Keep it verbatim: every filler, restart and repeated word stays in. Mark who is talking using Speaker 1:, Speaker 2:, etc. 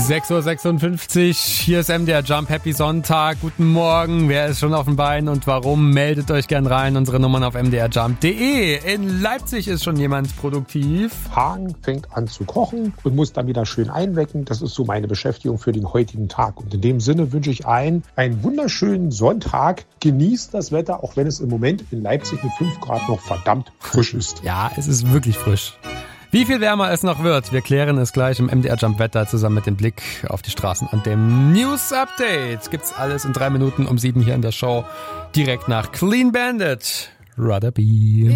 Speaker 1: sechs Uhr sechsundfünfzig, hier ist M D R Jump, Happy Sonntag, guten Morgen, wer ist schon auf dem Bein und warum, meldet euch gern rein, unsere Nummern auf m d r jump punkt d e. In Leipzig ist schon jemand produktiv.
Speaker 2: Hagen fängt an zu kochen und muss dann wieder schön einwecken, das ist so meine Beschäftigung für den heutigen Tag und in dem Sinne wünsche ich allen einen wunderschönen Sonntag, genießt das Wetter, auch wenn es im Moment in Leipzig mit fünf Grad noch verdammt frisch ist.
Speaker 1: Ja, es ist wirklich frisch. Wie viel wärmer es noch wird, wir klären es gleich im M D R Jump Wetter zusammen mit dem Blick auf die Straßen und dem News Update. Gibt's alles in drei Minuten um sieben hier in der Show. Direkt nach Clean Bandit. Rudder Be.